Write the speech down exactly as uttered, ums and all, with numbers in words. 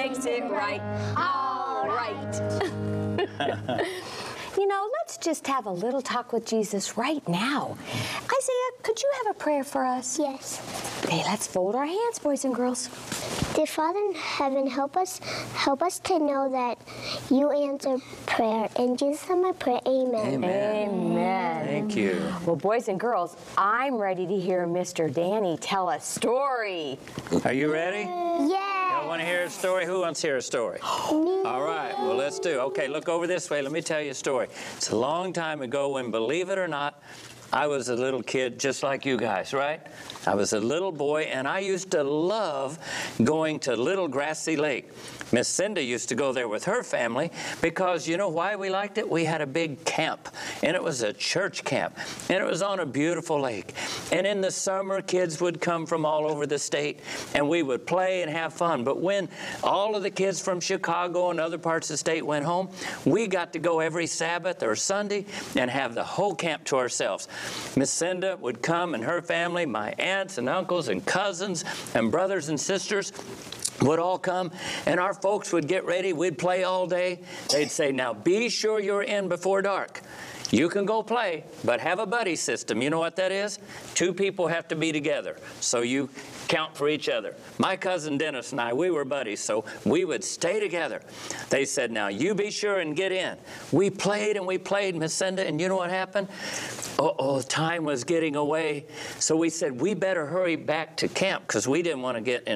makes it right. All right. You know, let's just have a little talk with Jesus right now. Isaiah, could you have a prayer for us? Yes. Hey, let's fold our hands, boys and girls. Dear Father in heaven, help us help us to know that you answer prayer. In Jesus' name I pray, amen. Amen. Amen. Thank you. Well, boys and girls, I'm ready to hear Mister Danny tell a story. Are you ready? Yeah. Y'all want to hear a story? Who wants to hear a story? Me. All right, well, let's do. Okay, look over this way. Let me tell you a story. It's a long time ago when, believe it or not, I was a little kid just like you guys, right? I was a little boy, and I used to love going to Little Grassy Lake. Miss Cinda used to go there with her family because, you know why we liked it? We had a big camp, and it was a church camp, and it was on a beautiful lake. And in the summer, kids would come from all over the state, and we would play and have fun. But when all of the kids from Chicago and other parts of the state went home, we got to go every Sabbath or Sunday and have the whole camp to ourselves. Miss Cinda would come and her family, my aunts and uncles and cousins and brothers and sisters would all come, and our folks would get ready. We'd play all day. They'd say, now be sure you're in before dark. You can go play, but have a buddy system. You know what that is? Two people have to be together, so you count for each other. My cousin Dennis and I, we were buddies, so we would stay together. They said, now you be sure and get in. We played and we played, Miss Cinda, and you know what happened? Uh-oh, time was getting away. So we said, we better hurry back to camp because we didn't want to get in